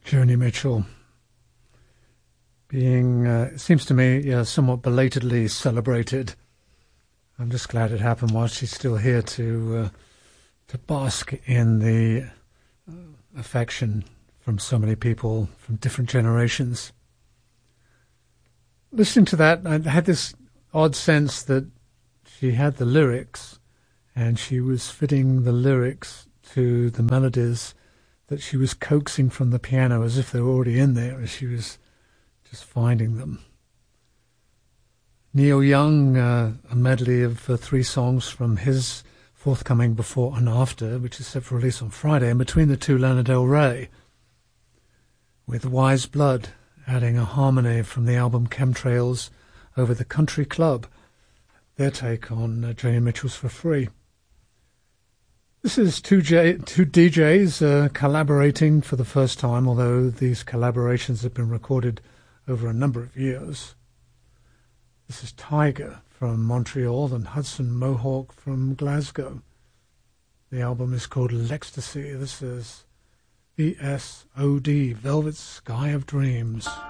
Joni Mitchell being, it seems to me, somewhat belatedly celebrated. I'm just glad it happened while she's still here to bask in the affection from so many people from different generations. Listening to that, I had this odd sense that she had the lyrics and she was fitting the lyrics to the melodies that she was coaxing from the piano as if they were already in there, as she was just finding them. Neil Young, a medley of 3 songs from his forthcoming Before and After, which is set for release on Friday, and between the two, Lana Del Rey, with Wise Blood adding a harmony from the album Chemtrails over the Country Club, their take on Joni Mitchell's For Free. This is two DJs collaborating for the first time, although these collaborations have been recorded over a number of years. This is Tiger from Montreal and Hudson Mohawk from Glasgow. The album is called L'Ecstasy. This is VSOD, Velvet Sky of Dreams.